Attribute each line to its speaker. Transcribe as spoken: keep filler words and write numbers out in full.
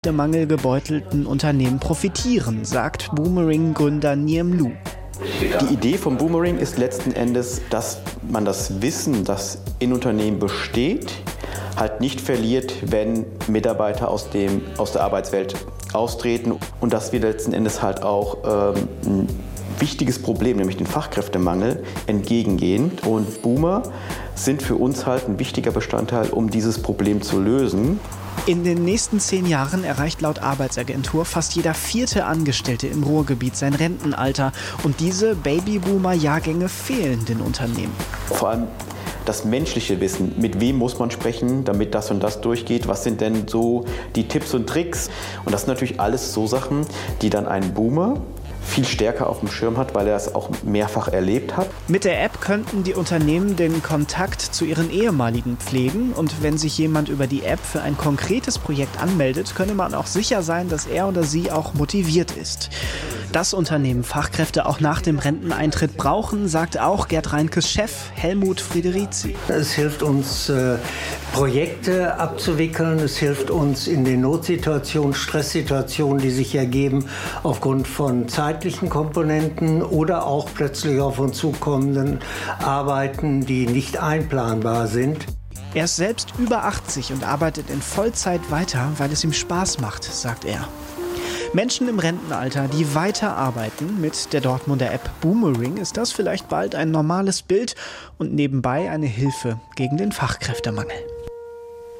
Speaker 1: der mangelgebeutelten Unternehmen profitieren, sagt Boomerang-Gründer Niem Lu.
Speaker 2: Die Idee vom Boomerang ist letzten Endes, dass man das Wissen, das in Unternehmen besteht, halt nicht verliert, wenn Mitarbeiter aus, dem, aus der Arbeitswelt austreten und dass wir letzten Endes halt auch ähm, ein wichtiges Problem, nämlich den Fachkräftemangel, entgegengehen. Und Boomer sind für uns halt ein wichtiger Bestandteil, um dieses Problem zu lösen.
Speaker 1: In den nächsten zehn Jahren erreicht laut Arbeitsagentur fast jeder vierte Angestellte im Ruhrgebiet sein Rentenalter. Und diese Babyboomer-Jahrgänge fehlen den Unternehmen.
Speaker 2: Vor allem das menschliche Wissen. Mit wem muss man sprechen, damit das und das durchgeht? Was sind denn so die Tipps und Tricks? Und das sind natürlich alles so Sachen, die dann ein Boomer viel stärker auf dem Schirm hat, weil er es auch mehrfach erlebt hat.
Speaker 1: Mit der App könnten die Unternehmen den Kontakt zu ihren Ehemaligen pflegen und wenn sich jemand über die App für ein konkretes Projekt anmeldet, könne man auch sicher sein, dass er oder sie auch motiviert ist. Dass Unternehmen Fachkräfte auch nach dem Renteneintritt brauchen, sagt auch Gerd Reinkes Chef Helmut Friederizi.
Speaker 3: Es hilft uns, äh, Projekte abzuwickeln. Es hilft uns in den Notsituationen, Stresssituationen, die sich ergeben aufgrund von zeitlichen Komponenten oder auch plötzlich auf uns zukommenden Arbeiten, die nicht einplanbar sind.
Speaker 1: Er ist selbst über achtzig und arbeitet in Vollzeit weiter, weil es ihm Spaß macht, sagt er. Menschen im Rentenalter, die weiter arbeiten, mit der Dortmunder App Boomerang ist das vielleicht bald ein normales Bild und nebenbei eine Hilfe gegen den Fachkräftemangel.